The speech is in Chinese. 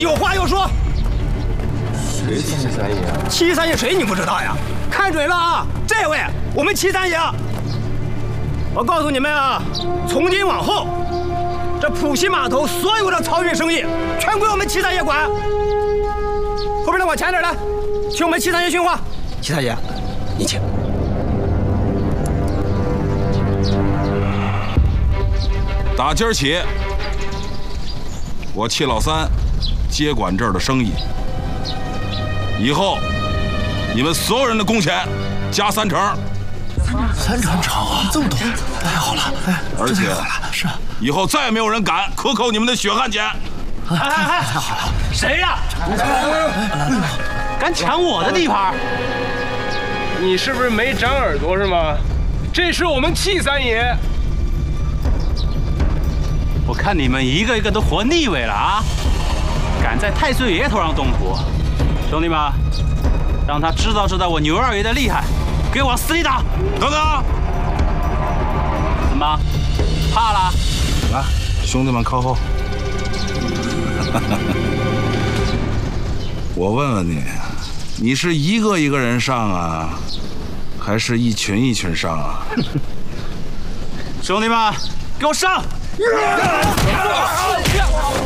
有话要说。 谁是七三爷啊？ 七三爷谁你不知道呀？看准了啊，这位我们七三爷。我告诉你们啊，从今往后，这浦西码头所有的漕运生意全归我们七三爷管。后边的往前点来，听我们七三爷训话。七三爷，你请。 打今儿起，我戚老三接管这儿的生意。以后，你们所有人的工钱加3成。 3成长啊，这么多！哎，好了，哎， 而且是以后再也没有人敢克扣你们的血汗钱。 太好了！谁呀？敢抢我的地盘？ 你是不是没长耳朵是吗？这是我们戚三爷。 我看你们一个一个都活腻味了啊！敢在太岁爷头上动土，兄弟们，让他知道我牛二爷的厉害，给我往死里打！ 等等， 怎么，怕了？ 来，兄弟们靠后。我问问你，你是一个一个人上啊，还是一群一群上啊？ 兄弟们，给我上！